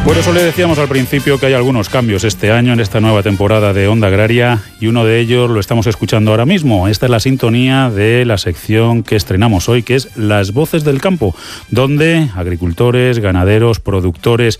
Por eso le decíamos al principio que hay algunos cambios este año en esta nueva temporada de Onda Agraria y uno de ellos lo estamos escuchando ahora mismo. Esta es la sintonía de la sección que estrenamos hoy, que es Las Voces del Campo, donde agricultores, ganaderos, productores,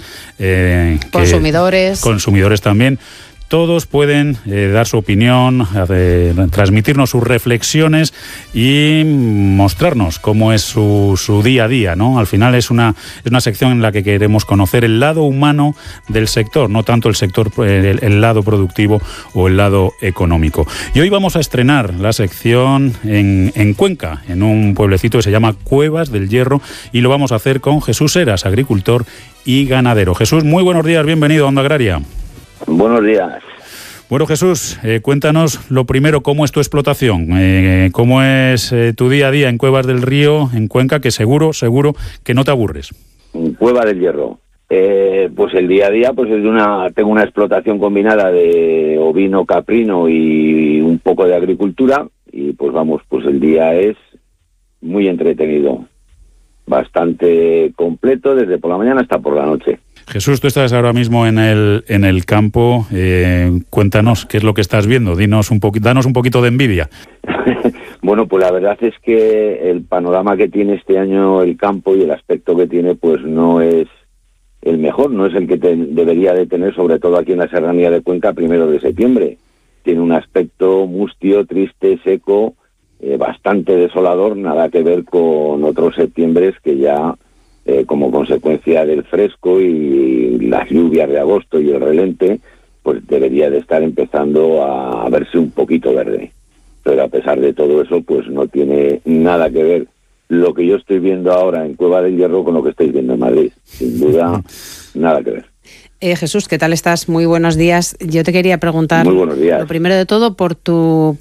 consumidores también, todos pueden dar su opinión, transmitirnos sus reflexiones y mostrarnos cómo es su día a día, ¿no? Al final es una sección en la que queremos conocer el lado humano del sector, no tanto el lado productivo o el lado económico. Y hoy vamos a estrenar la sección en Cuenca, en un pueblecito que se llama Cuevas del Hierro, y lo vamos a hacer con Jesús Heras, agricultor y ganadero. Jesús, muy buenos días, bienvenido a Onda Agraria. Buenos días. Bueno, Jesús, cuéntanos lo primero, ¿cómo es tu explotación? ¿Cómo es tu día a día en Cuevas del Río, en Cuenca, que seguro que no te aburres? Cueva del Hierro. Pues el día a día pues tengo una explotación combinada de ovino, caprino y un poco de agricultura y pues el día es muy entretenido, bastante completo desde por la mañana hasta por la noche. Jesús, tú estás ahora mismo en el campo. Cuéntanos qué es lo que estás viendo. Danos un poquito de envidia. Bueno, pues la verdad es que el panorama que tiene este año el campo y el aspecto que tiene, pues no es el mejor, no es el que debería de tener, sobre todo aquí en la serranía de Cuenca, 1 de septiembre. Tiene un aspecto mustio, triste, seco, bastante desolador, nada que ver con otros septiembres que ya, como consecuencia del fresco y las lluvias de agosto y el relente, pues debería de estar empezando a verse un poquito verde. Pero a pesar de todo eso, pues no tiene nada que ver lo que yo estoy viendo ahora en Cueva del Hierro con lo que estáis viendo en Madrid. Sin duda, nada que ver. Jesús, ¿qué tal estás? Muy buenos días. Yo te quería preguntar, muy buenos días, lo primero de todo, por tu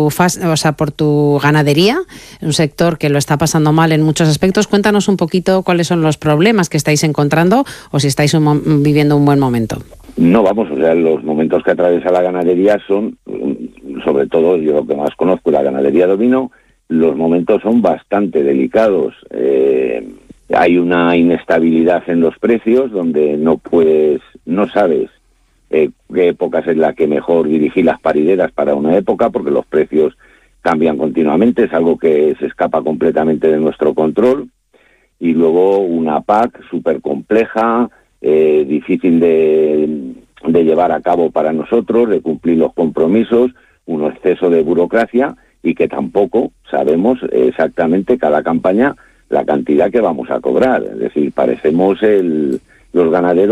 ganadería, un sector que lo está pasando mal en muchos aspectos. Cuéntanos un poquito cuáles son los problemas que estáis encontrando o si estáis viviendo un buen momento. No, los momentos que atraviesa la ganadería son, sobre todo, yo lo que más conozco, la ganadería de ovino, los momentos son bastante delicados. Hay una inestabilidad en los precios donde no sabes qué época es la que mejor dirigir las parideras para una época, porque los precios cambian continuamente, es algo que se escapa completamente de nuestro control. Y luego una PAC súper compleja, difícil de llevar a cabo para nosotros, de cumplir los compromisos, un exceso de burocracia y que tampoco sabemos exactamente cada campaña la cantidad que vamos a cobrar. Es decir, parecemos los ganaderos